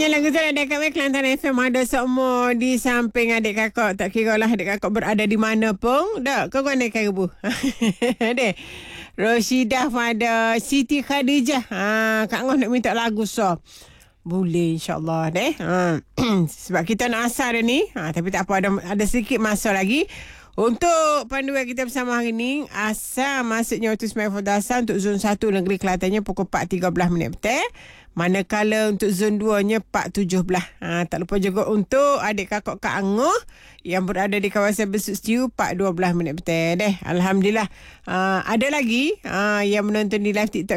Dengar lagu tu ada kat Kelantan FM. Ada semua di samping adik kakak. Tak kira lah adik kakak berada di mana pun. Tak, kau nak ikan rebu. Adik. Roshidah pada Siti Khadijah. Kak Ngah nak minta lagu so. Boleh insyaAllah deh. Sebab kita nak asar ni. Tapi tak apa, ada sedikit masa lagi. Untuk panduan kita bersama hari ni, asar maksudnya waktu Ismail Fadasar untuk zon 1 negeri Kelatannya pukul 4.13 petang. Manakala untuk zon 2-nya 4.17. Tak lupa juga untuk adik kakak Kak Angah yang berada di kawasan Besut Stew 4.12 petang deh. Alhamdulillah. Ada lagi yang menonton di live TikTok